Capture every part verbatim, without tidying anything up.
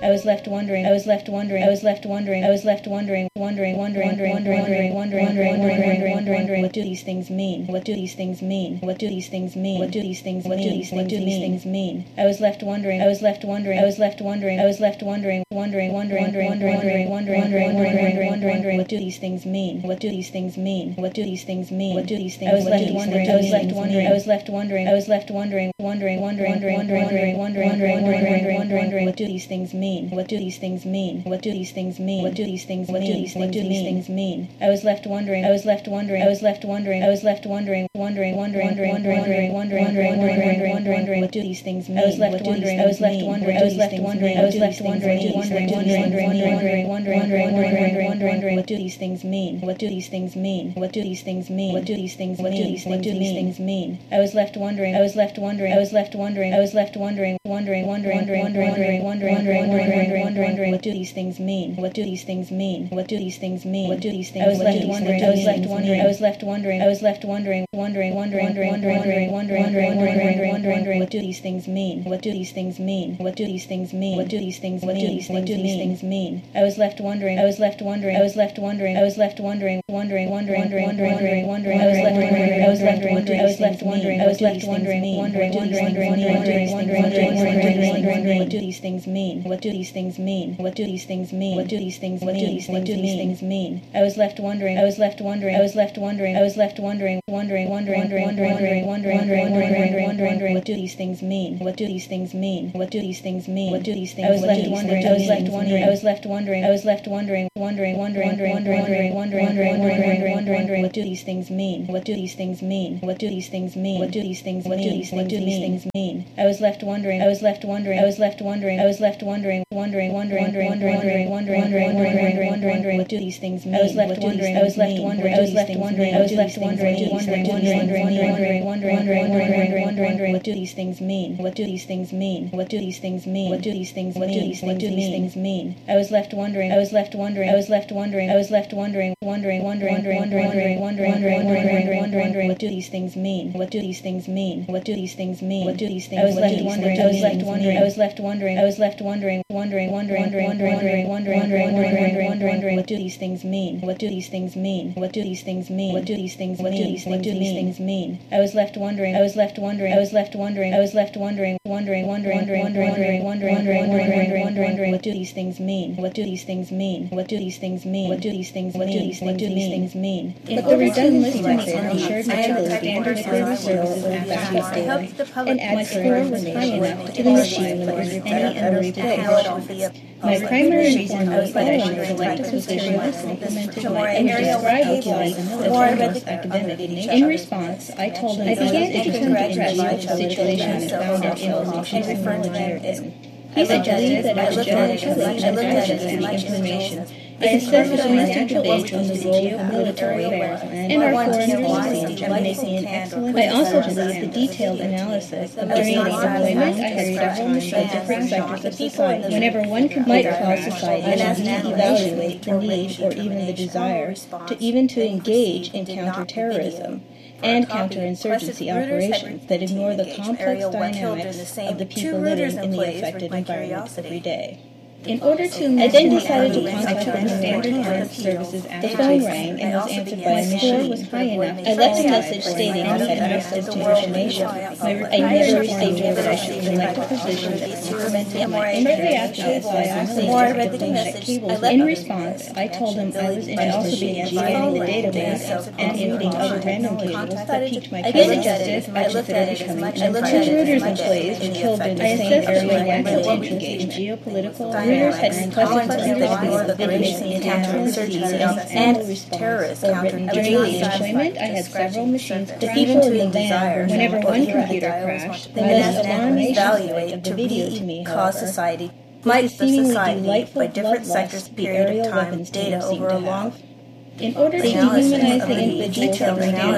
I was left wondering. I was left wondering. I was left wondering. I was left wondering. Wondering. Wondering. Wondering. Wondering. Wondering. Wondering. Wondering. Wondering. What do these things mean? What do these things mean? What do these things mean? What do these things? What do these things? What do these things mean? I was left wondering. I was left wondering. I was left wondering. I was left wondering. Wondering. Wondering. Wondering. Wondering. Wondering. Wondering. Wondering. Wondering. What do these things mean? What do these things mean? What do these things mean? What do these things? I was left wondering. I was left wondering. I was left wondering. I was left wondering. Wondering. Wondering. Wondering. Wondering. Wondering. Wondering. Wondering. Wondering. What do these things mean? What do these things mean? What do these things mean? What do these things mean? What do these what do these things mean? I was left wondering. I was left wondering. I was left wondering. I was left wondering. Wondering. Wondering. Wondering. Wondering. Wondering. Wondering. Wondering. Wondering. What do these things mean? I was left wondering. I was left wondering. I was left wondering. I was left wondering. Wondering. Wondering. Wondering. Wondering. Wondering. Wondering. Wondering. What do these things mean? What do these things mean? What do these things mean? What do these things mean? What do these what do these things mean? I was left wondering. I was left wondering. I was left wondering. I was left wondering. Wondering. Wondering. Wondering. Wondering. Wondering. Wondering. Wondering. Wondering. What do these things mean? What do these things mean? What do these things mean? What do these things? I was left wondering. I was left wondering. I was left wondering. I was left wondering. Wondering. Wondering. Wondering. Wondering. Wondering. Wondering. Wondering. What do these things mean? What do these things mean? What do these things mean? What do these things? What do these what do these things mean? I was left wondering. I was left wondering. I was left wondering. I was left wondering. Wondering. Wondering. Wondering. Wondering. Wondering. I was left wondering. I was left wondering. I was left wondering. I was left wondering. Wondering. Wondering. Wondering. Wondering. Wondering. Wondering. Wondering. What do these things mean? What do these things mean? What do these things mean? What do these things mean? What do these what do these things mean? I was left wondering. I was left wondering. I was left wondering. I was left wondering. Wondering. Wondering. Wondering. Wondering. Wondering. Wondering. Wondering. Wondering. What do these things mean? What do these things mean? What do these things mean? What do these things? I was left wondering. I was left wondering. I was left wondering. I was left wondering. Wondering. Wondering. Wondering. Wondering. Wondering. Wondering. Wondering. Wondering. What do these things mean? What do these things mean? What do these things mean? What do these things? What do these what do these things mean? I was left wondering. I was left wondering. I was left wondering. I was left wondering. Wondering. Wondering. Wondering. Wondering. Wondering. Wondering. Wondering. Wondering. What do these things mean? I was left wondering. I was left wondering. I was left wondering. I was left wondering. Wondering. Wondering. Wondering. Wondering. Wondering. Wondering. Wondering. What do these things mean? What do these things mean? What do these things mean? What do these things? What do these what do these things mean? I was left wondering. I was left wondering. I was left wondering. I was left wondering. Wondering. Wondering. Wondering. Wondering. Wondering. Wondering. Wondering. What do these things mean? What do these things mean? What do these things mean? What do these things? I was left wondering. I was left wondering. I was left wondering. I was left wondering. Wondering. Wondering. Wondering. Wondering. Wondering. Wondering. Wondering. Wondering. What do these things mean? What do these things mean? What do these things mean? What do these things? What do these what do these things mean? I was left wondering. I was left wondering. I was left wondering. I was left wondering. Wondering. Wondering. Wondering. Wondering. Wondering. Wondering. Wondering. Wondering. What do these things mean? What do these things mean? What do these things mean? What do these things? What do these what do these things mean? In the redundancy method ensured my standard server services and background data, and add score was high enough to the machine that was any error replaced. My primary reason for following the selected position was complemented by and described the autonomous academic nature. In response, I told him I began to become interested in the situation and found out information I familiar in. He suggested that I should generally and access the information. I insisted on a debate on the role of military affairs and our foreign policy in making an excellent. I also believe the detailed analysis of during the deployment I carried out on the different sectors of society. Whenever one computer calls society and evaluate the need or even the desire to even to engage in counterterrorism and counterinsurgency operations that ignore the complex dynamics of the people living in the affected environment every day. In order to, I then decided to contact the standard armed services. The phone rang and was answered by a score was high enough. I left a message stating I had access to information. I never received that I should select a position that supplemented my entry after this. I also read the cables. In response, I told him I was interested in scanning the database and in reading other random cables that piqued my curiosity. I suggested I consider becoming an two Reuters employees were killed in the same area where we engaged in geopolitical. Reuters had requested the videos in counterinsurgency and terrorist counter. During the deployment, I had several machines to even to the van. Whenever one computer crashed, the list alarming value of the video to me, cause society might seemingly by different sectors period of time data over a long. In order to dehumanize the individual,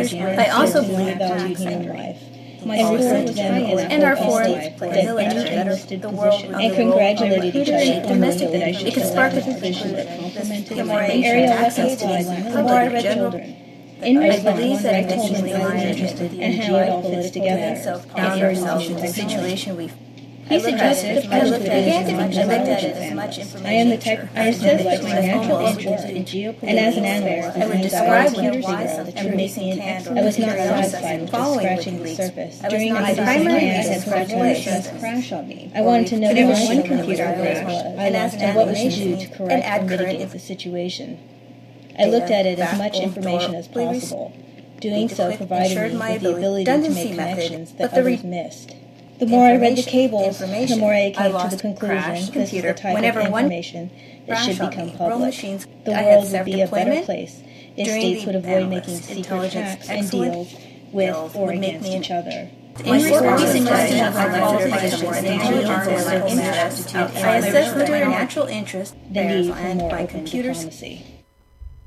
I also believe value human life. My score was high enough and our foreign military, the world, and congratulated each other on the that I should select a position that complemented my aerial weapons line more I read children. In response, I told him I was interested and how it all fits together. Found ourselves in the situation we He suggested a partial began to division be among looked at intelligence as much analysts. information. I am the type of person who likes my natural interest in geopolitics, and as an analyst, I would I describe was years ago that should make me an expert. I was not satisfied with just scratching the surface. During my primary I had primary just crash on me. I wanted to know why one computer crashed, I lost, and what was to do to correct and mitigate the situation. I looked at it as much information as possible. Doing so provided me with the ability to make connections that others missed. The more I read the cables, the more I came to the conclusion this is the type of information that should become public. The world would be a better place if states would avoid making secret pacts and deals with or against each other. In response to questions of our qualifications and intelligence interest, I assessed whether natural interest The need for and more by open computers diplomacy.